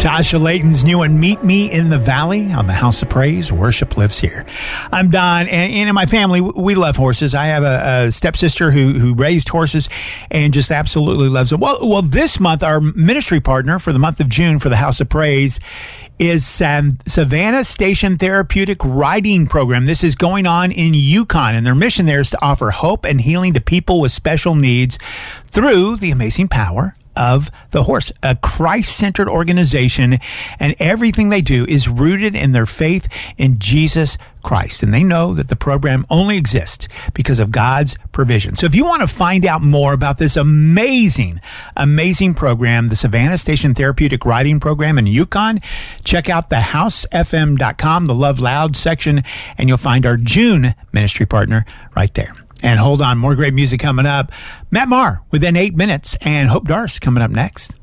Tasha Layton's new one, Meet Me in the Valley on the House of Praise. Worship lives here. I'm Don, and in my family, we love horses. I have a stepsister who raised horses and just absolutely loves them. Well, this month, our ministry partner for the month of June for the House of Praise is Savannah Station Therapeutic Riding Program. This is going on in Yukon, and their mission there is to offer hope and healing to people with special needs through the amazing power of the horse, a Christ-centered organization, and everything they do is rooted in their faith in Jesus Christ. And they know that the program only exists because of God's provision. So if you want to find out more about this amazing program, the Savannah Station Therapeutic Riding Program in Yukon, check out thehousefm.com, the Love Loud section, and you'll find our June ministry partner right there. And hold on, more great music coming up. Matt Maher within 8 minutes, and Hope Darst coming up next.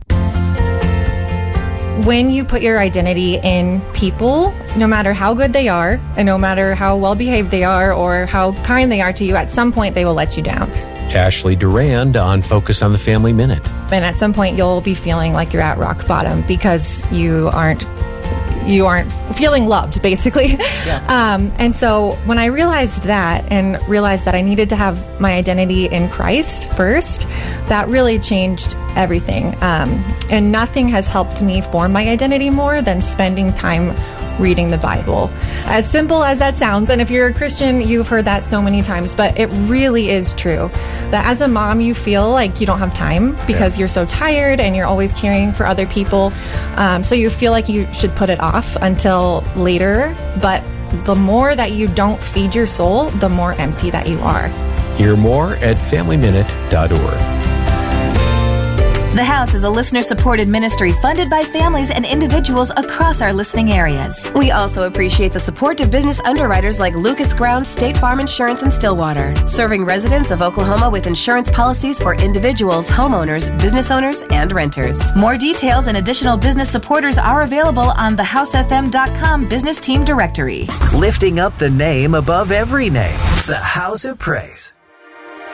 When you put your identity in people, no matter how good they are, and no matter how well behaved they are or how kind they are to you, at some point they will let you down. Ashley Durand on Focus on the Family Minute. And at some point you'll be feeling like you're at rock bottom because you aren't feeling loved, basically. Yeah. And so when I realized that and realized that I needed to have my identity in Christ first, that really changed everything. And nothing has helped me form my identity more than spending time reading the Bible. As simple as that sounds, and if you're a Christian, you've heard that so many times, but it really is true that as a mom, you feel like you don't have time because you're so tired and you're always caring for other people. So you feel like you should put it off until later, but the more that you don't feed your soul, the more empty that you are. Hear more at FamilyMinute.org. The House is a listener-supported ministry funded by families and individuals across our listening areas. We also appreciate the support of business underwriters like Lucas Ground State Farm Insurance in Stillwater, serving residents of Oklahoma with insurance policies for individuals, homeowners, business owners, and renters. More details and additional business supporters are available on thehousefm.com business team directory. Lifting up the name above every name, the House of Praise.